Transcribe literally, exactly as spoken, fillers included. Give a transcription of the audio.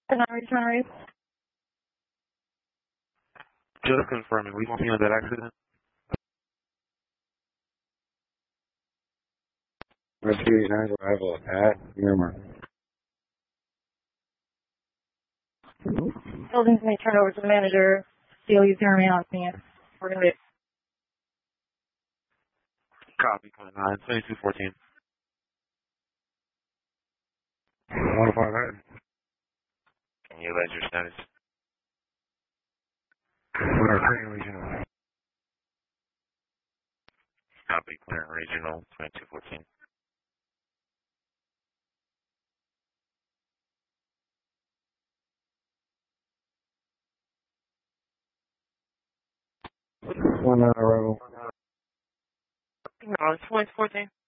Can I return race? Just confirming, we won't be on that accident. Rescue eighty-nine arrival at Miramar. Buildings may turn over to the manager. C O U's hearing me on me. We're going to be. Copy, point nine, twenty-two fourteen. one oh five Hatton. Can you let your status? What are Creighton Regional? Copy, clear regional, twenty-two fourteen. One nine arrival. No, it's twenty fourteen.